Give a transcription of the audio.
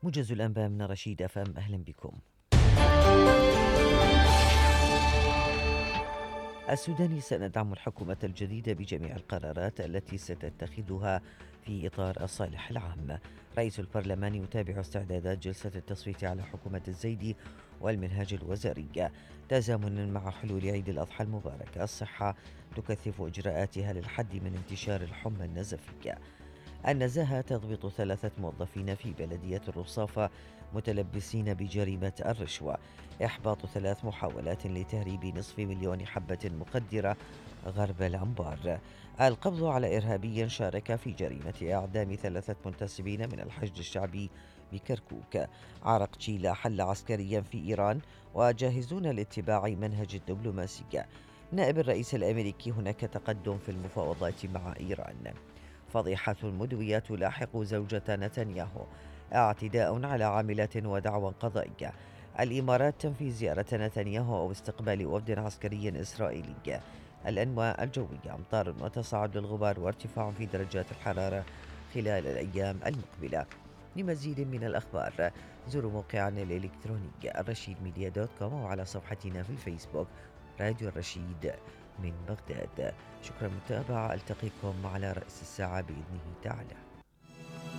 موجز الأنباء من رشيد أفهم، أهلا بكم. السوداني سندعم الحكومة الجديدة بجميع القرارات التي ستتخذها في إطار الصالح العام. رئيس البرلمان يتابع استعدادات جلسة التصويت على حكومة الزيدي والمنهاج الوزاري تزامنا مع حلول عيد الأضحى المبارك. الصحة تكثف إجراءاتها للحد من انتشار الحمى النزفية. النزاهة تضبط 3 موظفين في بلدية الرصافة متلبسين بجريمة الرشوة. إحباط 3 محاولات لتهريب نصف مليون حبة مخدرة غرب الأنبار. القبض على إرهابي شارك في جريمة إعدام 3 منتسبين من الحشد الشعبي بكركوك. عرق تشيلا حل عسكريا في إيران وجاهزون لاتباع منهج الدبلوماسية. نائب الرئيس الأمريكي: هناك تقدم في المفاوضات مع إيران. فضيحة مدوية تلاحق زوجة نتنياهو. اعتداء على عاملات ودعوى قضائية. الإمارات تنفي زيارة نتنياهو أو استقبال وفد عسكري إسرائيلي. الأنواع الجوية: أمطار وتصاعد للغبار وارتفاع في درجات الحرارة خلال الأيام المقبلة. لمزيد من الأخبار زوروا موقعنا الإلكتروني الرشيد ميديا دوت كوم، وعلى صفحتنا في الفيسبوك راديو الرشيد من بغداد. شكرا للمتابعة، ألتقيكم على رأس الساعة بإذنه تعالى.